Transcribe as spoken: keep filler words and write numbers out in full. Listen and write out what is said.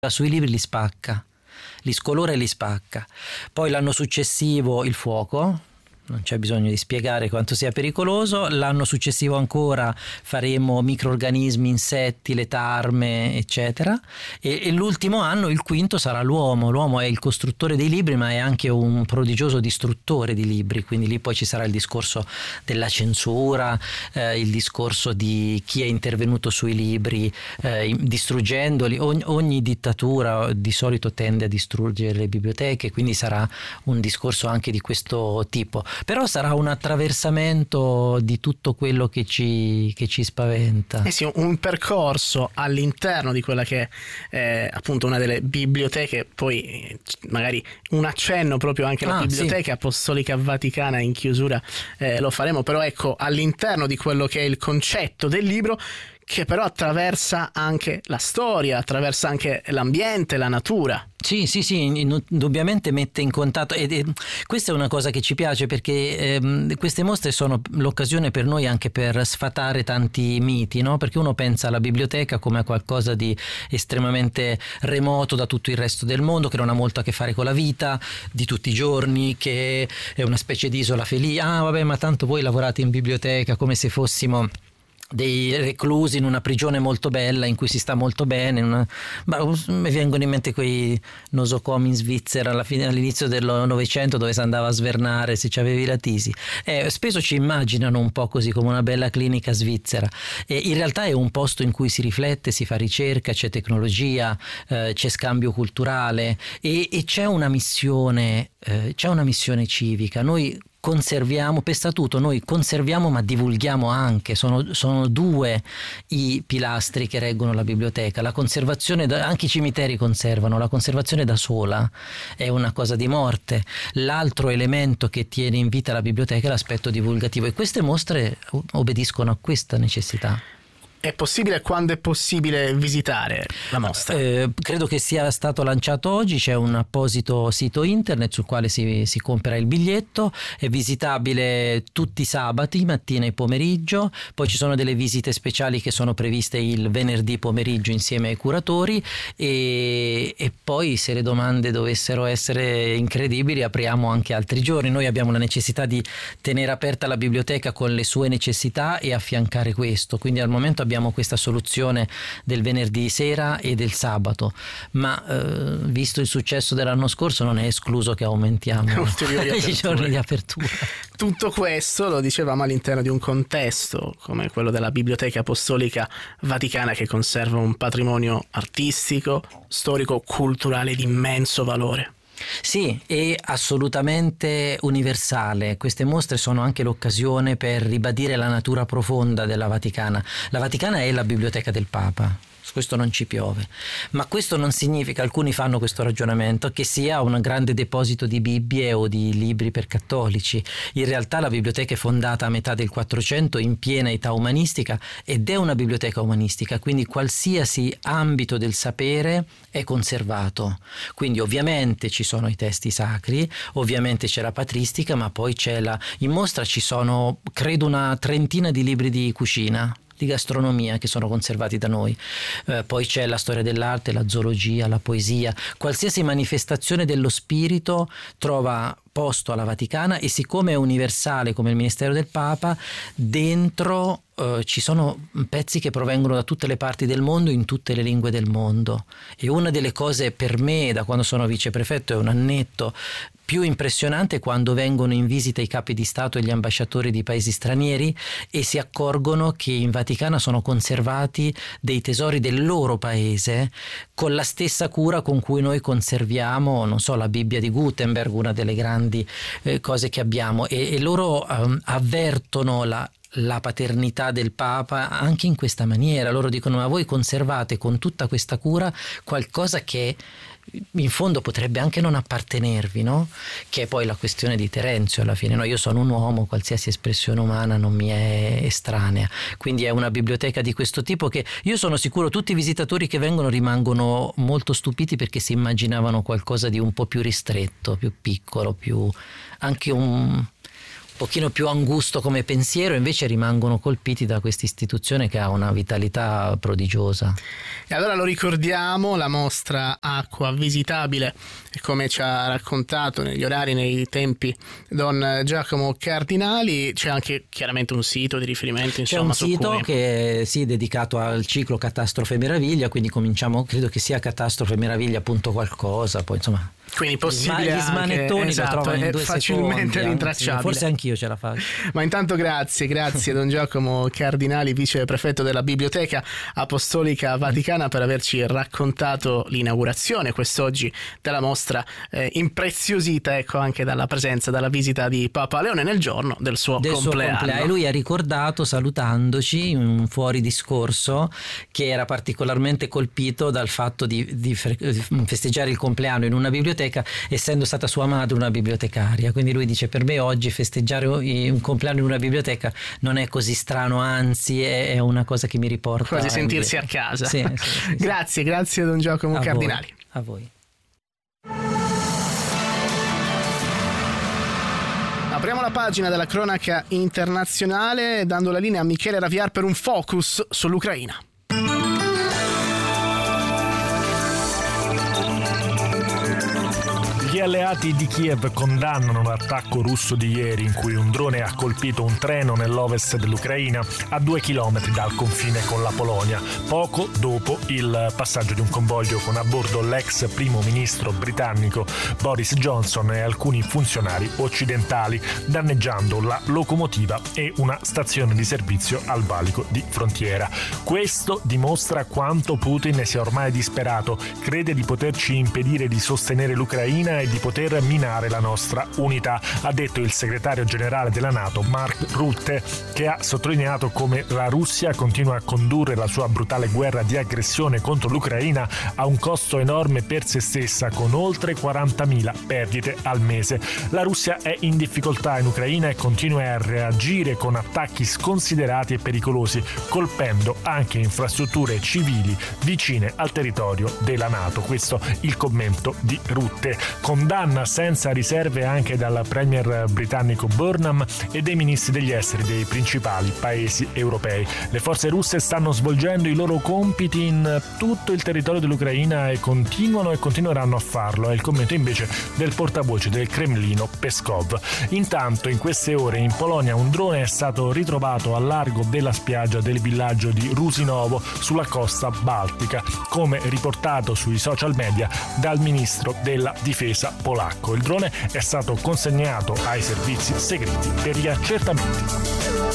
sui libri li spacca, li scolora e li spacca. Poi l'anno successivo il fuoco, non c'è bisogno di spiegare quanto sia pericoloso. L'anno successivo ancora faremo microrganismi, insetti, le tarme, eccetera. E, e l'ultimo anno, il quinto, sarà l'uomo. L'uomo è il costruttore dei libri, ma è anche un prodigioso distruttore di libri. Quindi lì poi ci sarà il discorso della censura, eh, il discorso di chi è intervenuto sui libri eh, distruggendoli. Ogni, ogni dittatura di solito tende a distruggere le biblioteche, quindi sarà un discorso anche di questo tipo. Però sarà un attraversamento di tutto quello che ci, che ci spaventa. Eh sì, un percorso all'interno di quella che è eh, appunto una delle biblioteche, poi magari un accenno proprio anche alla ah, Biblioteca sì. Apostolica Vaticana in chiusura eh, lo faremo, però ecco, all'interno di quello che è il concetto del libro, che però attraversa anche la storia, attraversa anche l'ambiente, la natura. Sì, sì, sì, indubbiamente mette in contatto, ed è, questa è una cosa che ci piace, perché ehm, queste mostre sono l'occasione per noi anche per sfatare tanti miti, no? Perché uno pensa alla biblioteca come a qualcosa di estremamente remoto da tutto il resto del mondo, che non ha molto a che fare con la vita di tutti i giorni, che è una specie di isola felice. Ah, vabbè, ma tanto voi lavorate in biblioteca, come se fossimo dei reclusi in una prigione molto bella in cui si sta molto bene. Una... Ma mi vengono in mente quei nosocomi in Svizzera alla fine, all'inizio del Novecento, dove si andava a svernare se c'avevi la tisi. Eh, spesso ci immaginano un po' così, come una bella clinica svizzera. E in realtà è un posto in cui si riflette, si fa ricerca, c'è tecnologia, eh, c'è scambio culturale e, e c'è una missione, eh, c'è una missione civica. Noi conserviamo, per statuto noi conserviamo ma divulghiamo anche, sono, sono due i pilastri che reggono la biblioteca. La conservazione, da, anche i cimiteri conservano, la conservazione da sola è una cosa di morte. L'altro elemento che tiene in vita la biblioteca è l'aspetto divulgativo, e queste mostre obbediscono a questa necessità. È possibile, quando è possibile, visitare la mostra? Eh, credo che sia stato lanciato oggi, c'è un apposito sito internet sul quale si, si compra il biglietto, è visitabile tutti i sabati, mattina e pomeriggio, poi ci sono delle visite speciali che sono previste il venerdì pomeriggio insieme ai curatori, e, e poi, se le domande dovessero essere incredibili, apriamo anche altri giorni. Noi abbiamo la necessità di tenere aperta la biblioteca con le sue necessità e affiancare questo, quindi al momento abbiamo questa soluzione del venerdì sera e del sabato, ma eh, visto il successo dell'anno scorso non è escluso che aumentiamo i giorni di apertura. Tutto questo lo dicevamo all'interno di un contesto come quello della Biblioteca Apostolica Vaticana, che conserva un patrimonio artistico, storico, culturale di immenso valore. Sì, è assolutamente universale. Queste mostre sono anche l'occasione per ribadire la natura profonda della Vaticana. La Vaticana è la biblioteca del Papa. Su questo non ci piove, ma questo non significa, alcuni fanno questo ragionamento, che sia un grande deposito di Bibbie o di libri per cattolici. In realtà la biblioteca è fondata a metà del Quattrocento, in piena età umanistica, ed è una biblioteca umanistica, quindi qualsiasi ambito del sapere è conservato. Quindi ovviamente ci sono i testi sacri, ovviamente c'è la patristica, ma poi c'è la... in mostra ci sono, credo, una trentina di libri di cucina, di gastronomia, che sono conservati da noi. Eh, poi c'è la storia dell'arte, la zoologia, la poesia, qualsiasi manifestazione dello spirito trova posto alla Vaticana, e siccome è universale come il ministero del Papa, dentro eh, ci sono pezzi che provengono da tutte le parti del mondo, in tutte le lingue del mondo. E una delle cose per me, da quando sono viceprefetto, è un annetto più impressionante, quando vengono in visita i capi di Stato e gli ambasciatori di paesi stranieri e si accorgono che in Vaticana sono conservati dei tesori del loro paese con la stessa cura con cui noi conserviamo, non so, la Bibbia di Gutenberg, una delle grandi eh, cose che abbiamo, e, e loro um, avvertono la la paternità del Papa anche in questa maniera. Loro dicono: ma voi conservate con tutta questa cura qualcosa che in fondo potrebbe anche non appartenervi, no? Che è poi la questione di Terenzio alla fine, no? Io sono un uomo, qualsiasi espressione umana non mi è estranea, quindi è una biblioteca di questo tipo che io sono sicuro tutti i visitatori che vengono rimangono molto stupiti, perché si immaginavano qualcosa di un po' più ristretto, più piccolo, più anche un pochino più angusto come pensiero, invece rimangono colpiti da questa istituzione che ha una vitalità prodigiosa. E allora lo ricordiamo, la mostra Acqua visitabile, come ci ha raccontato negli orari, nei tempi Don Giacomo Cardinali. C'è anche chiaramente un sito di riferimento, insomma. C'è un sito cui... che sì, è dedicato al ciclo Catastrofe Meraviglia, quindi cominciamo, credo che sia catastrofemeraviglia punto qualcosa, poi insomma quindi possibile gli smanettoni, anche, esatto, lo trovano in due facilmente secondi, rintracciabile. Forse anch'io ce la faccio. Ma intanto grazie, grazie Don Giacomo Cardinali, viceprefetto della Biblioteca Apostolica Vaticana, per averci raccontato l'inaugurazione quest'oggi della mostra, eh, impreziosita, ecco, anche dalla presenza, dalla visita di Papa Leone nel giorno del suo del compleanno. Suo compleanno. E lui ha ricordato, salutandoci in un fuori discorso, che era particolarmente colpito dal fatto di, di festeggiare il compleanno in una biblioteca, essendo stata sua madre una bibliotecaria. Quindi lui dice: per me oggi festeggiare un compleanno in una biblioteca non è così strano, anzi è una cosa che mi riporta quasi sentirsi a casa. Sì, sì, sì, grazie, grazie Don Giacomo a Cardinali. Voi, a voi. Apriamo la pagina della cronaca internazionale dando la linea a Michele Raviar per un focus sull'Ucraina. Gli alleati di Kiev condannano l'attacco russo di ieri, in cui un drone ha colpito un treno nell'ovest dell'Ucraina, a due chilometri dal confine con la Polonia, poco dopo il passaggio di un convoglio con a bordo l'ex primo ministro britannico Boris Johnson e alcuni funzionari occidentali, danneggiando la locomotiva e una stazione di servizio al valico di frontiera. Questo dimostra quanto Putin sia ormai disperato, crede di poterci impedire di sostenere l'Ucraina e di poter minare la nostra unità, ha detto il segretario generale della NATO Mark Rutte, che ha sottolineato come la Russia continua a condurre la sua brutale guerra di aggressione contro l'Ucraina a un costo enorme per se stessa, con oltre quarantamila perdite al mese. La Russia è in difficoltà in Ucraina e continua a reagire con attacchi sconsiderati e pericolosi, colpendo anche infrastrutture civili vicine al territorio della NATO. Questo il commento di Rutte. Condanna senza riserve anche dal premier britannico Burnham e dei ministri degli esteri dei principali paesi europei. Le forze russe stanno svolgendo i loro compiti in tutto il territorio dell'Ucraina e continuano e continueranno a farlo, è il commento invece del portavoce del Cremlino Peskov. Intanto in queste ore in Polonia un drone è stato ritrovato a largo della spiaggia del villaggio di Rusinovo sulla costa baltica, come riportato sui social media dal ministro della difesa polacco. Il drone è stato consegnato ai servizi segreti per gli accertamenti.